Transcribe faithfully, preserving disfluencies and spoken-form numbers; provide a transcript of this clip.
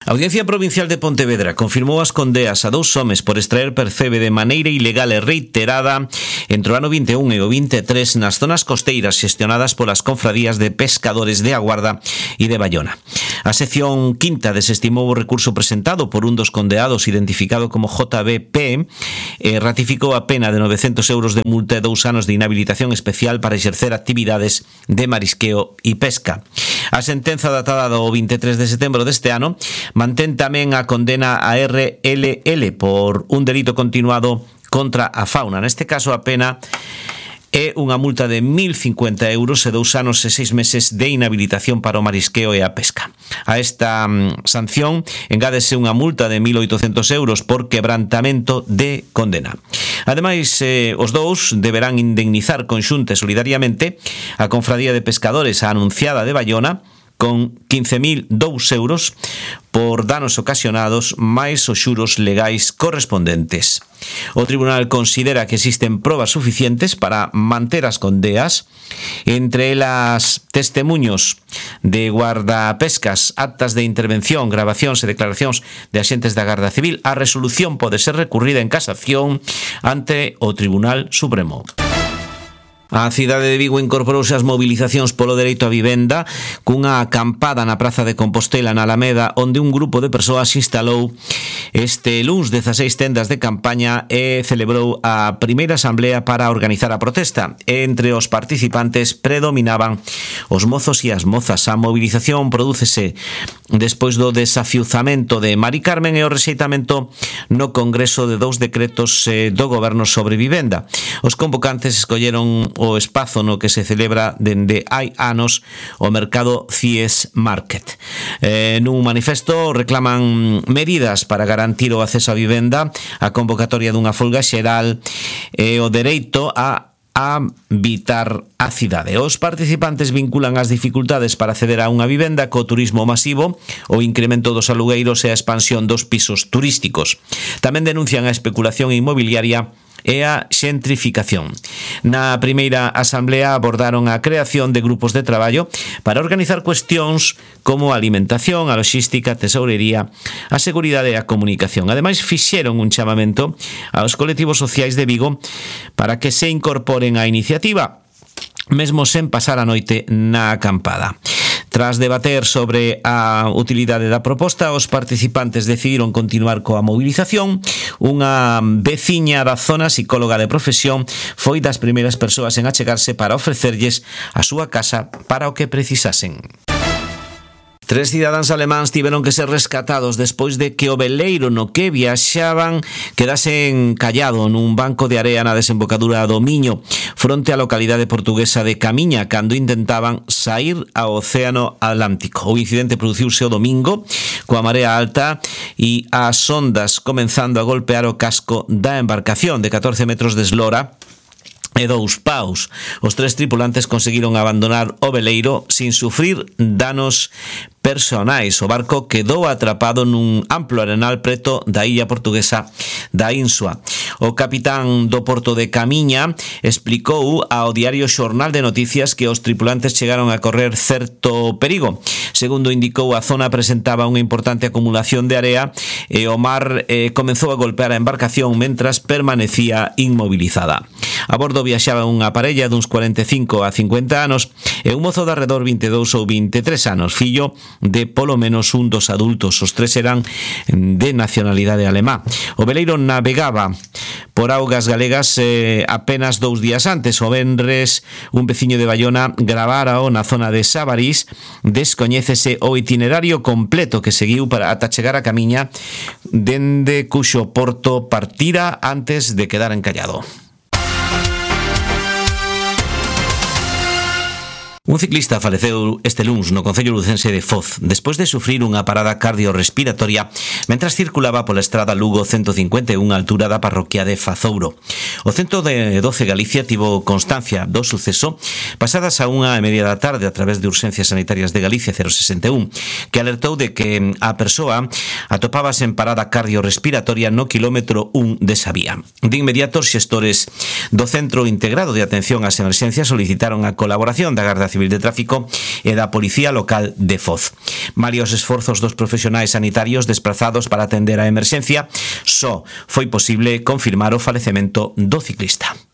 A Audiencia Provincial de Pontevedra confirmou as condeas a dous homes por extraer percebe de maneira ilegal e reiterada entre o ano vinte e un e o vinte e tres nas zonas costeiras xestionadas polas confradías de pescadores de A Guarda e de Baiona. A sección quinta desestimou o recurso presentado por un dos condeados identificado como J B P e ratificou a pena de novecentos euros de multa e dous anos de inhabilitación especial para exercer actividades de marisqueo e pesca. A sentenza datada do vinte e tres de setembro deste ano mantén tamén a condena a R L L por un delito continuado contra a fauna. Neste caso a pena é unha multa de mil cincuenta euros e dous anos e seis meses de inhabilitación para o marisqueo e a pesca. A esta um, sanción engádese unha multa de mil oitocentos euros por quebrantamento de condena. Ademais, eh, os dous deberán indemnizar conxunta e solidariamente a Confradía de Pescadores a Anunciada de Baiona con quince mil dous euros por danos ocasionados máis os xuros legais correspondentes. O tribunal considera que existen probas suficientes para manter as condeas, entre elas testemuños de guardapescas, actas de intervención, grabacións e declaracións de axentes da Garda Civil. A resolución pode ser recurrida en casación ante o Tribunal Supremo. A cidade de Vigo incorporouse ás mobilizacións polo dereito á vivenda cunha acampada na Praza de Compostela na Alameda, onde un grupo de persoas instalou este luns dezaseis tendas de campaña e celebrou a primeira asamblea para organizar a protesta. Entre os participantes predominaban os mozos e as mozas. A mobilización prodúcese despois do desafiuzamento de Mari Carmen e o rexeitamento no Congreso de dous decretos do Goberno sobre vivenda. Os convocantes escolleron o espazo no que se celebra dende hai anos o mercado C I E S Market. Eh, nun manifesto reclaman medidas para garantir o acceso á vivenda, a convocatoria dunha folga xeral e o dereito a habitar a cidade. Os participantes vinculan as dificultades para acceder a unha vivenda co turismo masivo, o incremento dos alugueiros e a expansión dos pisos turísticos. Tamén denuncian a especulación inmobiliaria e a xentrificación. Na primeira asamblea abordaron a creación de grupos de traballo para organizar cuestións como a alimentación, a logística, a tesourería, a seguridade e a comunicación. Ademais, fixeron un chamamento aos colectivos sociais de Vigo para que se incorporen á iniciativa, mesmo sen pasar a noite na acampada. Tras debater sobre a utilidade da proposta, os participantes decidiron continuar coa movilización. Unha veciña da zona, psicóloga de profesión, foi das primeiras persoas en achegarse para ofrecerlles a súa casa para o que precisasen. Tres cidadáns alemáns tiveron que ser rescatados despois de que o veleiro no que viaxaban quedase encallado nun banco de area na desembocadura do Miño, fronte á localidade portuguesa de Camiña, cando intentaban saír ao Océano Atlántico. O incidente produciuse o domingo, coa marea alta e as ondas comenzando a golpear o casco da embarcación de catorce metros de eslora e dous paus. Os tres tripulantes conseguiron abandonar o veleiro sin sufrir danos personais. O barco quedou atrapado nun amplo arenal preto da illa portuguesa da Insua. O capitán do porto de Camiña explicou ao diario Xornal de Noticias que os tripulantes chegaron a correr certo perigo. Segundo indicou, a zona presentaba unha importante acumulación de area e o mar eh, comenzou a golpear a embarcación mentras permanecía inmobilizada. A bordo viaxaba unha parella duns cuarenta e cinco a cincuenta anos e un mozo de arredor vinte e dous ou vinte e tres anos, fillo de polo menos un dos adultos. Os tres eran de nacionalidade alemá. O veleiro navegaba por augas galegas eh, apenas dous días antes. O venres, un veciño de Baiona gravara na zona de Sabarís. Descoñécese o itinerario completo que seguiu para ata chegar a Camiña, dende cuxo porto partira antes de quedar encallado. Un ciclista faleceu este luns no concello lucense de Foz despois de sufrir unha parada cardiorrespiratoria mentras circulaba pola estrada Lugo ciento cincuenta e un a altura da parroquia de Fazouro. O centro de doce Galicia tivo constancia do suceso pasadas a unha e media da tarde a través de Urxencias Sanitarias de Galicia cero sesenta e un, que alertou de que a persoa atopábase en parada cardiorrespiratoria no kilómetro un desa vía. De inmediato, os xestores do Centro Integrado de Atención ás Emerxencias solicitaron a colaboración da Garda Civil Civil de Tráfico e da Policía Local de Foz. Malia os esforzos dos profesionais sanitarios desplazados para atender a emerxencia, só foi posible confirmar o falecemento do ciclista.